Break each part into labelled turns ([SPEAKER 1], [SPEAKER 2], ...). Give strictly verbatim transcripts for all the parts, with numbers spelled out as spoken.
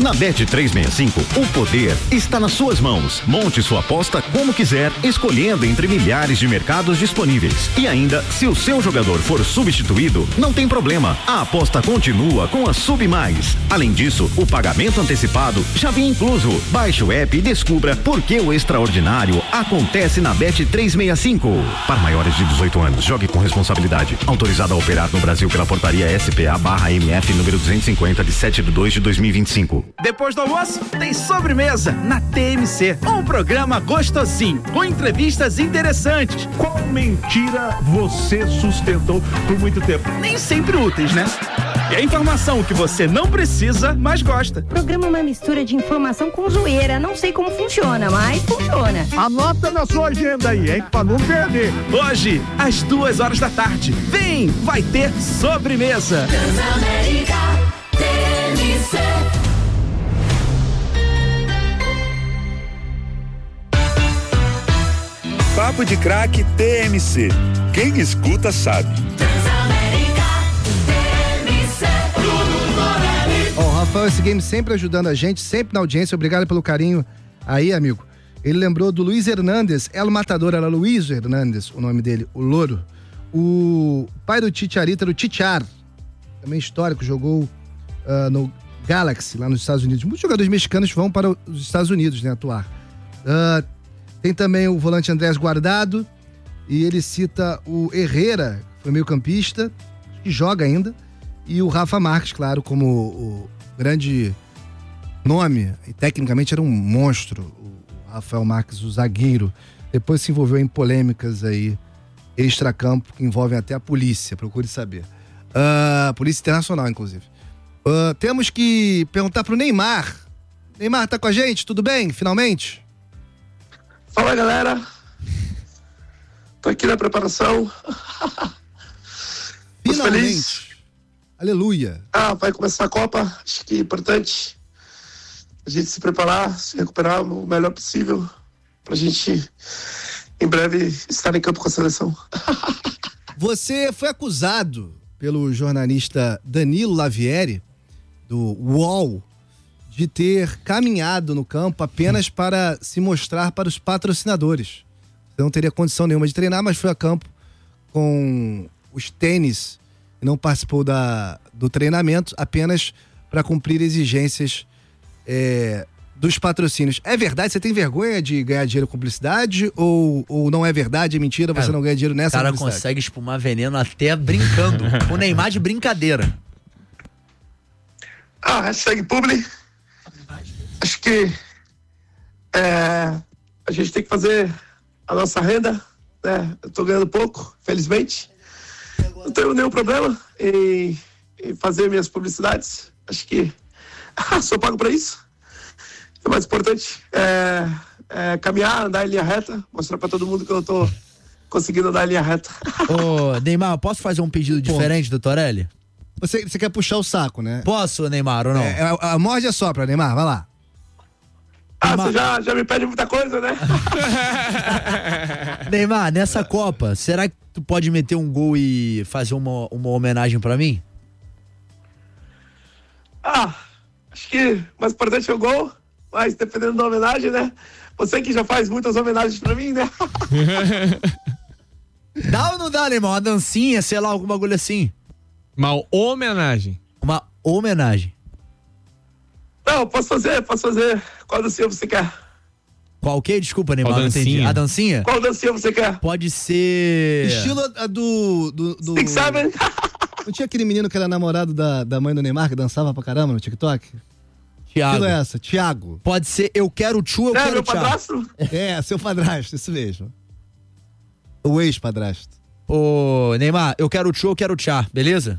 [SPEAKER 1] Na Bet trezentos e sessenta e cinco, o poder está nas suas mãos. Monte sua aposta como quiser, escolhendo entre milhares de mercados disponíveis. E ainda, se o seu jogador for substituído, não tem problema. A aposta continua com a Sub Mais. Além disso, o pagamento antecipado já vem incluso. Baixe o app e descubra por que o extraordinário acontece na Bet trezentos e sessenta e cinco. Para maiores de dezoito anos, jogue com responsabilidade. Autorizado a operar no Brasil pela portaria S P A barra M F número duzentos e cinquenta de sete de dois de dois mil e vinte e cinco.
[SPEAKER 2] Depois do almoço, tem sobremesa na T M C. Um programa gostosinho, com entrevistas interessantes.
[SPEAKER 3] Qual mentira você sustentou por muito tempo?
[SPEAKER 2] Nem sempre úteis, né? E a informação que você não precisa, mas gosta.
[SPEAKER 4] O programa é uma mistura de informação com zoeira. Não sei como funciona, mas funciona.
[SPEAKER 3] Anota na sua agenda aí, hein? Pra não perder.
[SPEAKER 2] Hoje, às duas horas da tarde. Vem, vai ter sobremesa.
[SPEAKER 5] Transamérica, T M C.
[SPEAKER 6] Papo de Craque T M C. Quem escuta sabe.
[SPEAKER 7] Ó, o Rafael, esse game sempre ajudando a gente, sempre na audiência. Obrigado pelo carinho aí, amigo. Ele lembrou do Luiz Hernandes, El Matador, era Luiz Hernandes, o nome dele, o Louro. O pai do Titiarita era o Titiar, também histórico, jogou uh, no Galaxy, lá nos Estados Unidos. Muitos jogadores mexicanos vão para os Estados Unidos, né, atuar. Uh, tem também o volante Andrés Guardado, e ele cita o Herrera, que foi meio campista, que joga ainda, e o Rafa Marques, claro, como o grande nome, e tecnicamente era um monstro, o Rafael Marques, o zagueiro. Depois se envolveu em polêmicas aí, extracampo, que envolvem até a polícia, procure saber. Uh, polícia Internacional, inclusive. Uh, temos que perguntar pro Neymar. Neymar, tá com a gente? Tudo bem, finalmente?
[SPEAKER 8] Fala, galera. Tô aqui na preparação.
[SPEAKER 7] Finalmente.
[SPEAKER 8] Feliz.
[SPEAKER 7] Aleluia.
[SPEAKER 8] Ah, vai começar a Copa. Acho que é importante a gente se preparar, se recuperar o melhor possível pra gente, em breve, estar em campo com a seleção.
[SPEAKER 7] Você foi acusado pelo jornalista Danilo Lavieri, do U O L, de ter caminhado no campo apenas para se mostrar para os patrocinadores. Você não teria condição nenhuma de treinar, mas foi a campo com os tênis e não participou da, do treinamento apenas para cumprir exigências é, dos patrocínios. É verdade? Você tem vergonha de ganhar dinheiro com publicidade ou, ou não é verdade? É mentira? Você
[SPEAKER 9] Cara,
[SPEAKER 7] não ganha dinheiro nessa
[SPEAKER 9] publicidade?
[SPEAKER 7] publicidade?
[SPEAKER 9] O cara consegue espumar veneno até brincando. O Neymar de brincadeira.
[SPEAKER 8] Ah, hashtag publi. Acho que é, a gente tem que fazer a nossa renda, né? Eu tô ganhando pouco, felizmente. Não tenho nenhum problema em, em fazer minhas publicidades. Acho que ah, sou pago para isso. O mais importante é, é caminhar, andar em linha reta, mostrar para todo mundo que eu tô conseguindo andar em linha reta.
[SPEAKER 9] Ô, Neymar, posso fazer um pedido diferente do Torelli?
[SPEAKER 7] Você, você quer puxar o saco, né?
[SPEAKER 9] Posso, Neymar, ou não?
[SPEAKER 7] É, a, a morde é só pra Neymar, vai lá.
[SPEAKER 8] Ah,
[SPEAKER 9] Neymar...
[SPEAKER 8] você já, já me pede muita coisa, né?
[SPEAKER 9] Neymar, nessa Copa, será que tu pode meter um gol e fazer uma, uma homenagem pra mim?
[SPEAKER 8] Ah, acho que o mais importante é o gol, mas dependendo da homenagem, né? Você que já faz muitas homenagens pra mim, né?
[SPEAKER 9] Dá ou não dá, Neymar? Uma dancinha, sei lá, algum bagulho assim.
[SPEAKER 10] Uma homenagem.
[SPEAKER 9] Uma homenagem.
[SPEAKER 8] Não, posso fazer, posso fazer. Qual dancinha você quer?
[SPEAKER 9] Qual o quê? Desculpa, Neymar,
[SPEAKER 10] Qual
[SPEAKER 9] não entendi.
[SPEAKER 10] dancinha?
[SPEAKER 9] A dancinha?
[SPEAKER 8] Qual dancinha você quer?
[SPEAKER 9] Pode ser...
[SPEAKER 7] Estilo a do... do, do...
[SPEAKER 8] Six Seven?
[SPEAKER 7] Não tinha aquele menino que era namorado da, da mãe do Neymar, que dançava pra caramba no TikTok?
[SPEAKER 9] Thiago.
[SPEAKER 7] Que é essa? Thiago.
[SPEAKER 9] Pode ser Eu Quero Tchu, Eu
[SPEAKER 8] É,
[SPEAKER 9] Quero
[SPEAKER 8] meu
[SPEAKER 9] Tchau.
[SPEAKER 8] padrasto?
[SPEAKER 7] É, seu padrasto, isso mesmo. O ex-padrasto.
[SPEAKER 9] Ô, Neymar, Eu Quero Tchu, Eu Quero Tchau, beleza?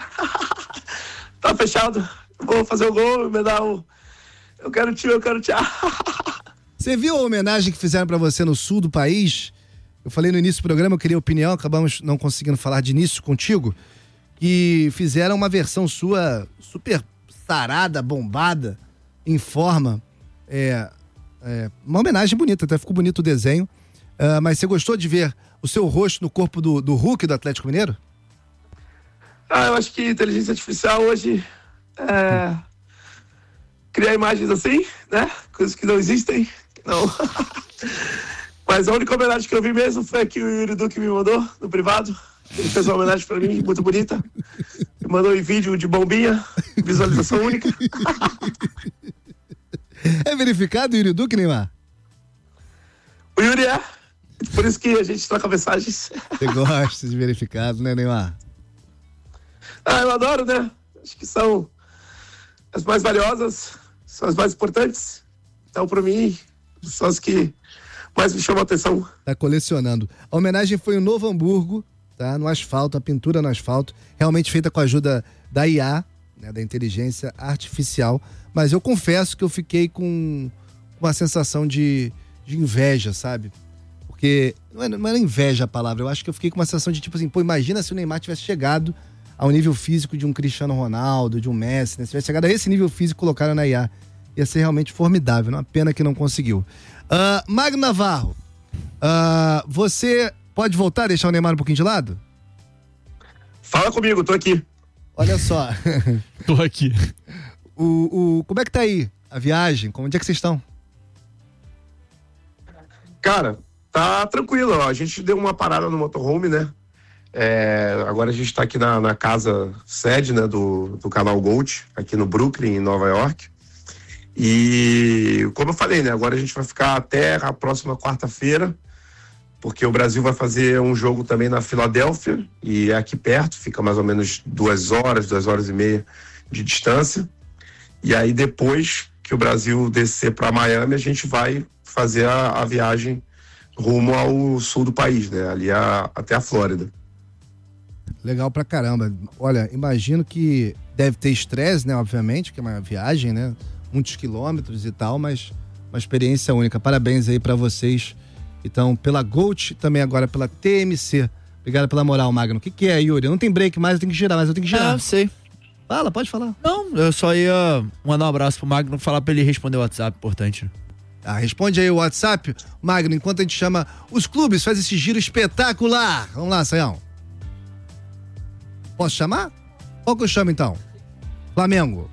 [SPEAKER 8] Tá fechado. Vou fazer o gol, me dar um... Eu quero tio, eu quero tchau.
[SPEAKER 7] Você viu a homenagem que fizeram pra você no sul do país? Eu falei no início do programa, eu queria opinião, acabamos não conseguindo falar de início contigo, que fizeram uma versão sua super sarada, bombada, em forma. É, é, uma homenagem bonita, até ficou bonito o desenho. Uh, mas você gostou de ver o seu rosto no corpo do, do Hulk do Atlético Mineiro?
[SPEAKER 8] Ah, eu acho que inteligência artificial hoje é, cria criar imagens assim, né? Coisas que não existem. Não. Mas a única homenagem que eu vi mesmo foi a que o Yuri Duque me mandou no privado. Ele fez uma homenagem pra mim, muito bonita. Me mandou em vídeo de bombinha, visualização única.
[SPEAKER 7] É verificado o Yuri Duque, Neymar?
[SPEAKER 8] O Yuri é. Por isso que a gente troca mensagens.
[SPEAKER 7] Você gosta de verificado, né, Neymar?
[SPEAKER 8] Ah, eu adoro, né? Acho que são as mais valiosas, são as mais importantes. Então, pra mim, são as que mais me chamam a atenção.
[SPEAKER 7] Tá colecionando. A homenagem foi em Novo Hamburgo, tá? No asfalto, a pintura no asfalto, realmente feita com a ajuda da I A, né, da inteligência artificial. Mas eu confesso que eu fiquei com uma sensação de, de inveja, sabe? Porque não era, não era inveja a palavra, eu acho que eu fiquei com uma sensação de tipo assim, pô, imagina se o Neymar tivesse chegado ao nível físico de um Cristiano Ronaldo, de um Messi, né? Se tivesse chegado a esse nível físico colocado na I A, ia ser realmente formidável, uma pena que não conseguiu. Uh, Magno Navarro, uh, você pode voltar, deixar o Neymar um pouquinho de lado?
[SPEAKER 8] Fala comigo, tô aqui.
[SPEAKER 7] Olha só.
[SPEAKER 10] Tô aqui.
[SPEAKER 7] O, o, como é que tá aí a viagem? Onde é que vocês estão?
[SPEAKER 8] Cara, tá tranquilo, ó. A gente deu uma parada no motorhome, né? É, agora a gente tá aqui na, na casa sede, né, do, do canal Gold, aqui no Brooklyn, em Nova York. E como eu falei, né, agora a gente vai ficar até a próxima quarta-feira, porque o Brasil vai fazer um jogo também na Filadélfia, e é aqui perto, fica mais ou menos duas horas, duas horas e meia de distância. E aí depois que o Brasil descer para Miami, a gente vai fazer a, a viagem rumo ao sul do país, né, ali a, até a Flórida.
[SPEAKER 7] Legal pra caramba. Olha, imagino que deve ter estresse, né? Obviamente, que é uma viagem, né? Muitos quilômetros e tal, mas uma experiência única. Parabéns aí pra vocês. Então, pela Gold, também agora pela T M C. Obrigado pela moral, Magno. O que que é, Yuri? Não tem break mais, eu tenho que girar, mas eu tenho que girar.
[SPEAKER 9] Ah, sei.
[SPEAKER 7] Fala, pode falar.
[SPEAKER 9] Não, eu só ia mandar um abraço pro Magno, falar pra ele responder o WhatsApp, importante.
[SPEAKER 7] Ah, responde aí o WhatsApp. Magno, enquanto a gente chama os clubes, faz esse giro espetacular. Vamos lá, Sayão. Posso chamar? Qual que eu chamo então? Flamengo.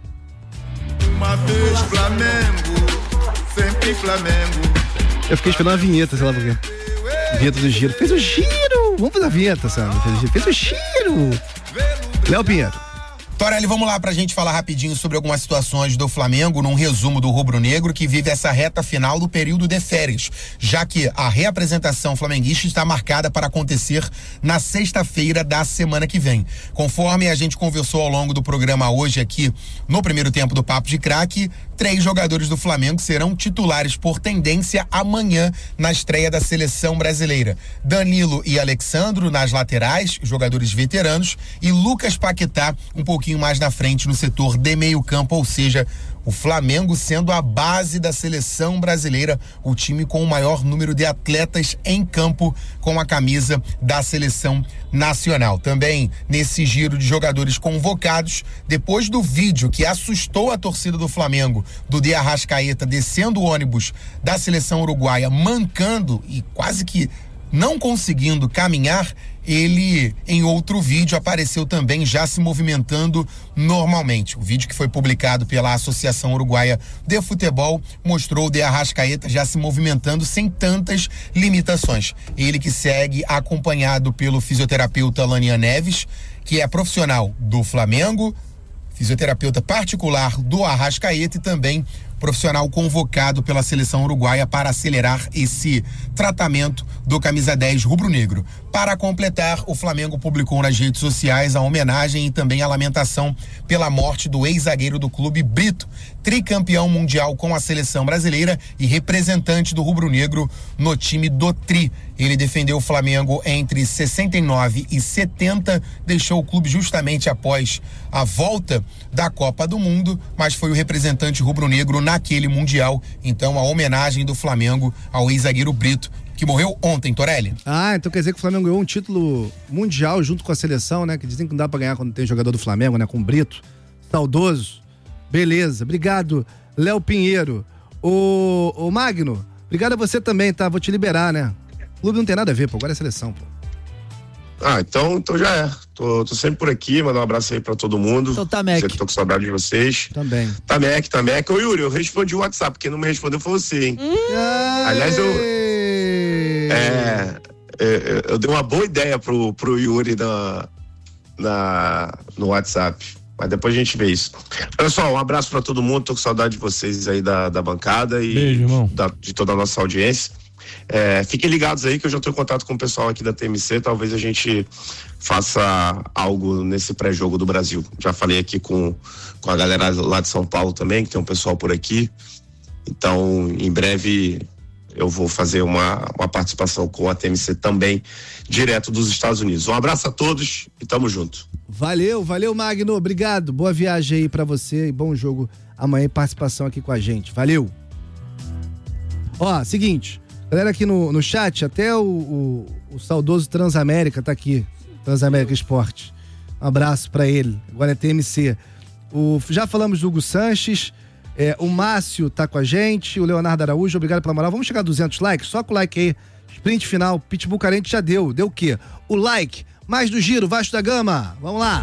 [SPEAKER 11] Uma vez Flamengo, sempre Flamengo.
[SPEAKER 7] Eu fiquei esperando a vinheta, sei lá por quê. Vinheta do giro. Fez o giro! Vamos fazer a vinheta, sabe? Fez o giro. Fez o giro! Léo Pinheiro.
[SPEAKER 12] Torelli, vamos lá pra gente falar rapidinho sobre algumas situações do Flamengo, num resumo do rubro-negro que vive essa reta final do período de férias, já que a reapresentação flamenguista está marcada para acontecer na sexta-feira da semana que vem. Conforme a gente conversou ao longo do programa hoje aqui, no primeiro tempo do Papo de Craque, três jogadores do Flamengo serão titulares por tendência amanhã na estreia da seleção brasileira. Danilo e Alexandro nas laterais, jogadores veteranos, e Lucas Paquetá um pouquinho mais na frente no setor de meio campo, ou seja, o Flamengo sendo a base da seleção brasileira, o time com o maior número de atletas em campo com a camisa da seleção nacional. Também nesse giro de jogadores convocados, depois do vídeo que assustou a torcida do Flamengo, do De Arrascaeta descendo o ônibus da seleção uruguaia, mancando e quase que não conseguindo caminhar, ele em outro vídeo apareceu também já se movimentando normalmente. O vídeo que foi publicado pela Associação Uruguaia de Futebol mostrou o De Arrascaeta já se movimentando sem tantas limitações. Ele que segue acompanhado pelo fisioterapeuta Lanian Neves, que é profissional do Flamengo, fisioterapeuta particular do Arrascaeta e também profissional convocado pela seleção uruguaia para acelerar esse tratamento do camisa dez rubro-negro. Para completar, o Flamengo publicou nas redes sociais a homenagem e também a lamentação pela morte do ex-zagueiro do clube Brito, tricampeão mundial com a seleção brasileira e representante do rubro-negro no time do Tri. Ele defendeu o Flamengo entre sessenta e nove e setenta, deixou o clube justamente após a volta da Copa do Mundo, mas foi o representante rubro-negro naquele Mundial. Então, a homenagem do Flamengo ao ex-zagueiro Brito, que morreu ontem, Torelli.
[SPEAKER 7] Ah, então quer dizer que o Flamengo ganhou um título mundial junto com a seleção, né? Que dizem que não dá pra ganhar quando tem jogador do Flamengo, né? Com o Brito. Saudoso. Beleza. Obrigado, Léo Pinheiro. Ô, ô Magno, obrigado a você também, tá? Vou te liberar, né? O clube não tem nada a ver, pô. Agora é seleção, pô.
[SPEAKER 8] Ah, então, então já é.
[SPEAKER 13] Tô, tô sempre por aqui, mandar um abraço aí pra todo mundo.
[SPEAKER 9] Então tá, Mac.
[SPEAKER 13] Sempre tô com saudade de vocês.
[SPEAKER 7] Também.
[SPEAKER 13] Tá, Mac, tá, Mac. Ô, Yuri, eu respondi o WhatsApp, quem não me respondeu foi você, hein? Aliás, eu... É... Eu, eu dei uma boa ideia pro, pro Yuri na, na, no WhatsApp. Mas depois a gente vê isso. Pessoal, um abraço pra todo mundo. Tô com saudade de vocês aí da, da bancada e
[SPEAKER 10] Beijo, irmão.
[SPEAKER 13] Da, de toda a nossa audiência. É, fiquem ligados aí que eu já tô em contato com o pessoal aqui da T M C. Talvez a gente faça algo nesse pré-jogo do Brasil. Já falei aqui com, com a galera lá de São Paulo também, que tem um pessoal por aqui. Então, em breve eu vou fazer uma, uma participação com a T M C também, direto dos Estados Unidos. Um abraço a todos e tamo junto.
[SPEAKER 7] Valeu, valeu, Magno. Obrigado. Boa viagem aí pra você e bom jogo amanhã e participação aqui com a gente. Valeu. Ó, seguinte, galera aqui no, no chat, até o, o, o saudoso Transamérica tá aqui. Transamérica Esporte. Um abraço pra ele. Agora é T M C. O, já falamos do Hugo Sanches. É, o Márcio tá com a gente, o Leonardo Araújo, obrigado pela moral. Vamos chegar a duzentos likes? Só com o like aí. Sprint final, Pitbull Carente já deu. Deu o quê? O like. Mais do giro, Vasco da Gama. Vamos lá.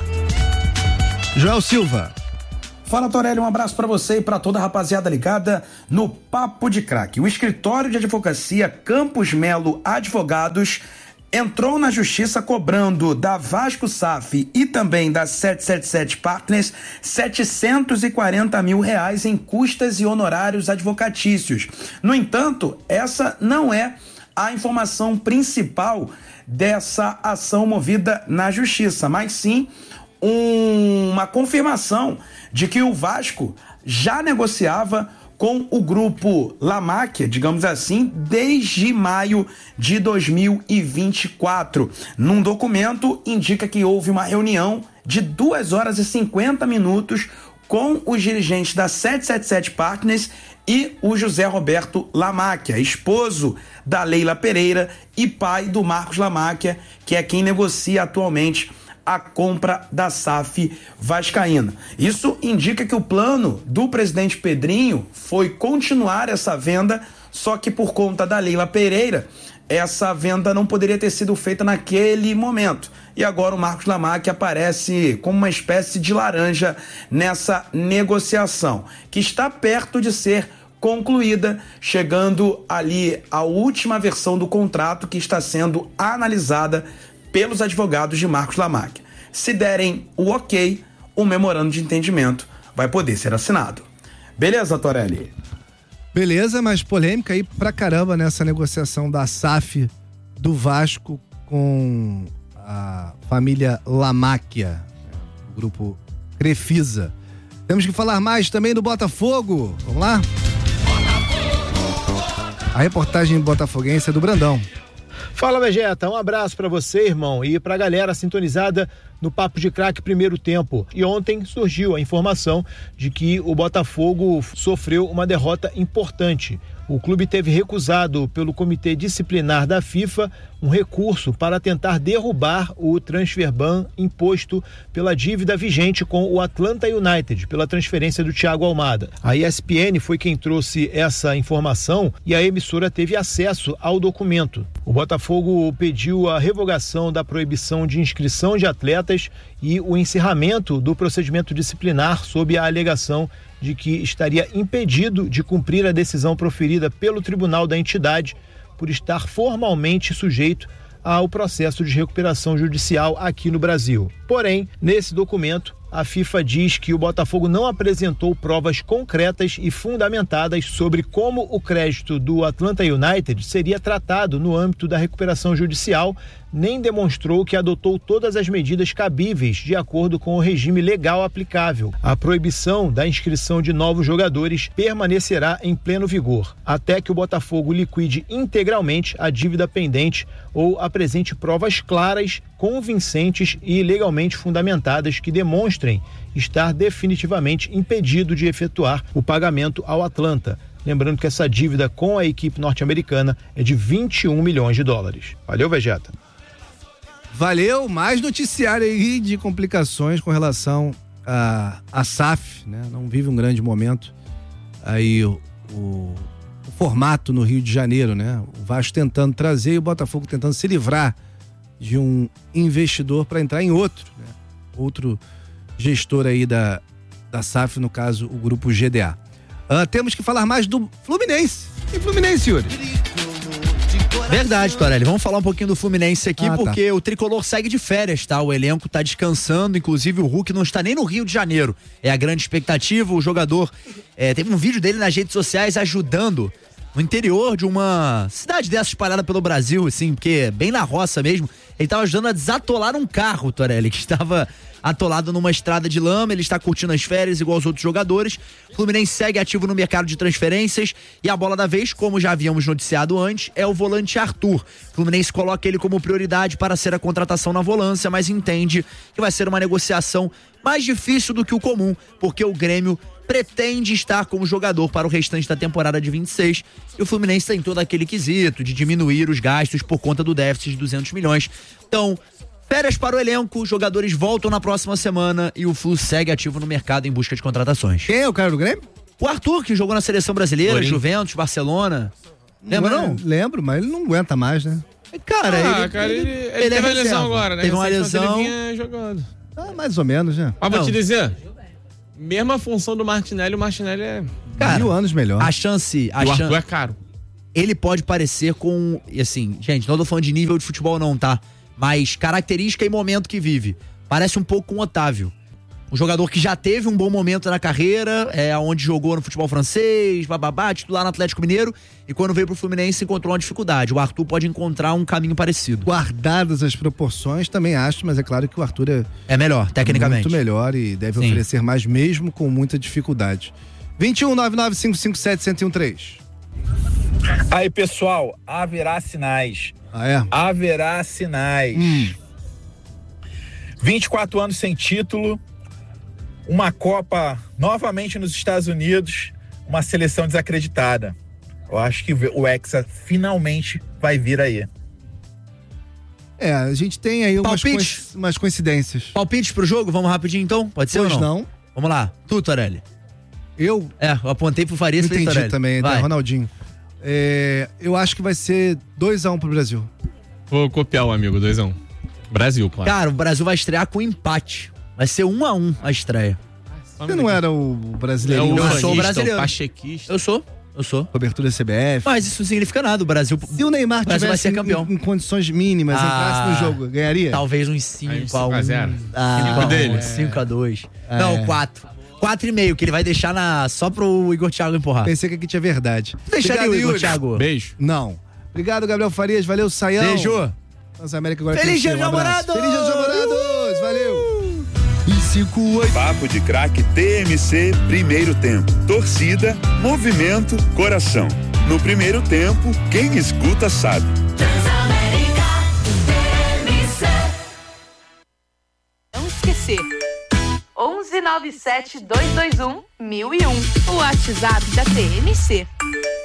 [SPEAKER 7] Joel Silva.
[SPEAKER 14] Fala, Torelli, um abraço pra você e pra toda a rapaziada ligada no Papo de Craque. O escritório de advocacia Campos Melo Advogados entrou na justiça cobrando da Vasco S A F e também da sete sete sete Partners setecentos e quarenta mil reais em custas e honorários advocatícios. No entanto, essa não é a informação principal dessa ação movida na justiça, mas sim um, uma confirmação de que o Vasco já negociava com o grupo La Máquia, digamos assim, desde maio de dois mil e vinte e quatro. Num documento, indica que houve uma reunião de duas horas e cinquenta minutos com os dirigentes da sete sete sete Partners e o José Roberto La Máquia, esposo da Leila Pereira e pai do Marcos La Máquia, que é quem negocia atualmente a compra da S A F vascaína. Isso indica que o plano do presidente Pedrinho foi continuar essa venda, só que por conta da Leila Pereira, essa venda não poderia ter sido feita naquele momento. E agora o Marcos La Máquia aparece como uma espécie de laranja nessa negociação, que está perto de ser concluída, chegando ali à última versão do contrato que está sendo analisada pelos advogados de Marcos La Máquia. Se derem o ok, o memorando de entendimento vai poder ser assinado. Beleza, Torelli?
[SPEAKER 7] Beleza, mas polêmica aí pra caramba nessa negociação da S A F do Vasco com a família La Máquia, o grupo Crefisa. Temos que falar mais também do Botafogo. Vamos lá? A reportagem botafoguense é do Brandão.
[SPEAKER 15] Fala, Vegeta, um abraço pra você, irmão, e pra galera sintonizada no Papo de Craque Primeiro Tempo. E ontem surgiu a informação de que o Botafogo sofreu uma derrota importante. O clube teve recusado pelo Comitê Disciplinar da FIFA um recurso para tentar derrubar o transfer ban imposto pela dívida vigente com o Atlanta United, pela transferência do Thiago Almada. A E S P N foi quem trouxe essa informação e a emissora teve acesso ao documento. O Botafogo pediu a revogação da proibição de inscrição de atletas e o encerramento do procedimento disciplinar sob a alegação de que estaria impedido de cumprir a decisão proferida pelo tribunal da entidade por estar formalmente sujeito ao processo de recuperação judicial aqui no Brasil. Porém, nesse documento, a FIFA diz que o Botafogo não apresentou provas concretas e fundamentadas sobre como o crédito do Atlanta United seria tratado no âmbito da recuperação judicial, nem demonstrou que adotou todas as medidas cabíveis de acordo com o regime legal aplicável. A proibição da inscrição de novos jogadores permanecerá em pleno vigor, até que o Botafogo liquide integralmente a dívida pendente ou apresente provas claras, convincentes e legalmente fundamentadas que demonstrem estar definitivamente impedido de efetuar o pagamento ao Atlanta. Lembrando que essa dívida com a equipe norte-americana é de vinte e um milhões de dólares. Valeu, Vegeta.
[SPEAKER 7] Valeu, mais noticiário aí de complicações com relação a, a S A F, né? Não vive um grande momento aí o, o, o formato no Rio de Janeiro, né? O Vasco tentando trazer e o Botafogo tentando se livrar de um investidor para entrar em outro, né? Outro gestor aí da, da S A F, no caso, o grupo G D A. Uh, temos que falar mais do Fluminense. E Fluminense, Yuri?
[SPEAKER 9] Verdade, Torelli. Vamos falar um pouquinho do Fluminense aqui,
[SPEAKER 7] Ah, tá.
[SPEAKER 9] porque o tricolor segue de férias, tá? O elenco tá descansando, inclusive o Hulk não está nem no Rio de Janeiro. É a grande expectativa. O jogador é, teve um vídeo dele nas redes sociais ajudando no interior de uma cidade dessa espalhada pelo Brasil, assim, porque é bem na roça mesmo. Ele tava ajudando a desatolar um carro, Torelli, que estava atolado numa estrada de lama. Ele está curtindo as férias igual os outros jogadores. O Fluminense segue ativo no mercado de transferências e a bola da vez, como já havíamos noticiado antes, é o volante Arthur. O Fluminense coloca ele como prioridade para ser a contratação na volância, mas entende que vai ser uma negociação mais difícil do que o comum, porque o Grêmio pretende estar como jogador para o restante da temporada de vinte e seis e o Fluminense tem todo aquele quesito de diminuir os gastos por conta do déficit de duzentos milhões. Então, férias para o elenco, os jogadores voltam na próxima semana e o Flu segue ativo no mercado em busca de contratações.
[SPEAKER 7] Quem é o cara do Grêmio?
[SPEAKER 9] O Arthur, que jogou na seleção brasileira,
[SPEAKER 7] Borinho.
[SPEAKER 9] Juventus, Barcelona. Lembra não?
[SPEAKER 7] não? Lembro, mas ele não aguenta mais, né?
[SPEAKER 9] Cara,
[SPEAKER 10] ah,
[SPEAKER 9] ele,
[SPEAKER 10] cara, ele, ele,
[SPEAKER 9] ele
[SPEAKER 10] teve
[SPEAKER 9] é
[SPEAKER 10] uma
[SPEAKER 9] reserva.
[SPEAKER 10] lesão agora, né?
[SPEAKER 9] Teve uma
[SPEAKER 10] Recentemente
[SPEAKER 9] lesão.
[SPEAKER 10] Ele vinha jogando.
[SPEAKER 7] Ah, mais ou menos, né?
[SPEAKER 10] Mas vou
[SPEAKER 9] Não.
[SPEAKER 10] te dizer, mesma função do Martinelli, o Martinelli é...
[SPEAKER 9] Cara,
[SPEAKER 7] mil anos melhor.
[SPEAKER 9] A chance... A
[SPEAKER 10] E o
[SPEAKER 9] chan-
[SPEAKER 10] Arthur é caro.
[SPEAKER 9] Ele pode parecer com... E assim, gente, não tô falando de nível de futebol não, tá? Mas característica e momento que vive. Parece um pouco com o Otávio. Um jogador que já teve um bom momento na carreira, é onde jogou no futebol francês, bababá, titular no Atlético Mineiro, e quando veio pro Fluminense encontrou uma dificuldade. O Arthur pode encontrar um caminho parecido.
[SPEAKER 7] Guardadas as proporções, também acho, mas é claro que o Arthur é...
[SPEAKER 9] É melhor, tecnicamente.
[SPEAKER 7] Muito melhor e deve
[SPEAKER 9] Sim.
[SPEAKER 7] oferecer mais mesmo com muita dificuldade. vinte e um, nove nove cinco cinco sete, zero zero um três.
[SPEAKER 16] Aí, pessoal, haverá sinais.
[SPEAKER 7] Ah, é?
[SPEAKER 16] Haverá sinais.
[SPEAKER 7] Hum.
[SPEAKER 16] vinte e quatro anos sem título, uma Copa novamente nos Estados Unidos, uma seleção desacreditada. Eu acho que o Hexa finalmente vai vir aí.
[SPEAKER 7] É, a gente tem aí umas,
[SPEAKER 9] Palpite?
[SPEAKER 7] coinc- umas coincidências.
[SPEAKER 9] Palpite pro jogo? Vamos rapidinho então? Pode ser
[SPEAKER 7] Pois
[SPEAKER 9] ou não?
[SPEAKER 7] não.
[SPEAKER 9] Vamos lá. Tu, Torelli.
[SPEAKER 7] Eu?
[SPEAKER 9] É, eu apontei pro Farias e falei,
[SPEAKER 7] Entendi
[SPEAKER 9] Torelli.
[SPEAKER 7] também,
[SPEAKER 9] Vai.
[SPEAKER 7] tá, Ronaldinho. É, eu acho que vai ser dois a um pro Brasil.
[SPEAKER 10] Vou copiar o amigo, dois a um. Brasil, claro.
[SPEAKER 9] Cara, o Brasil vai estrear com empate. Vai ser um a um a estreia.
[SPEAKER 7] Você não era o brasileirinho?
[SPEAKER 9] Eu
[SPEAKER 10] Humanista,
[SPEAKER 9] sou
[SPEAKER 10] o
[SPEAKER 9] brasileiro.
[SPEAKER 10] pachequista.
[SPEAKER 9] Eu sou, eu sou.
[SPEAKER 7] Cobertura C B F.
[SPEAKER 9] Mas isso não significa nada, o Brasil...
[SPEAKER 7] Se o Neymar
[SPEAKER 9] o Brasil vai
[SPEAKER 7] tivesse
[SPEAKER 9] ser campeão.
[SPEAKER 7] em, em condições mínimas, entrasse no jogo, ganharia?
[SPEAKER 9] Talvez uns
[SPEAKER 10] Aí,
[SPEAKER 9] cinco
[SPEAKER 10] uns
[SPEAKER 9] a um.
[SPEAKER 10] cinco a zero.
[SPEAKER 9] Ah,
[SPEAKER 10] Cinco dele.
[SPEAKER 9] cinco a dois.
[SPEAKER 7] É.
[SPEAKER 9] Não, quatro. quatro e meio, que ele vai deixar na, só pro Igor Thiago empurrar.
[SPEAKER 7] Pensei que aqui tinha verdade.
[SPEAKER 9] Deixaria o
[SPEAKER 7] Obrigado,
[SPEAKER 9] Igor
[SPEAKER 7] Yuri.
[SPEAKER 9] Thiago.
[SPEAKER 10] Beijo.
[SPEAKER 7] Não. Obrigado, Gabriel Farias. Valeu, Saião.
[SPEAKER 9] Beijo.
[SPEAKER 7] Nossa América agora
[SPEAKER 9] Feliz
[SPEAKER 7] tem
[SPEAKER 9] Dia
[SPEAKER 7] que ter
[SPEAKER 9] dos
[SPEAKER 7] um abraço.
[SPEAKER 9] Namorados!
[SPEAKER 7] Feliz Dia dos Namorados! Valeu!
[SPEAKER 9] E cinco, oito.
[SPEAKER 6] Papo de Craque T M C, primeiro tempo. Torcida, movimento, coração. No primeiro tempo, quem escuta sabe.
[SPEAKER 5] Transamérica, T M C.
[SPEAKER 17] Não esquecer. onze nove sete dois dois um mil e um. O WhatsApp da T M C.